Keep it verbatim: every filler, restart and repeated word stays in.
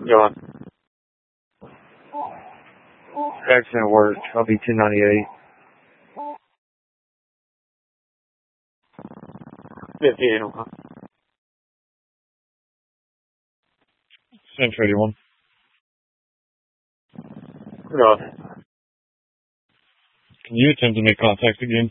Go on. Accent work. I'll be ten ninety-eight. fifty-eight on. Century eighty-one. Go on. Can you attempt to make contact again?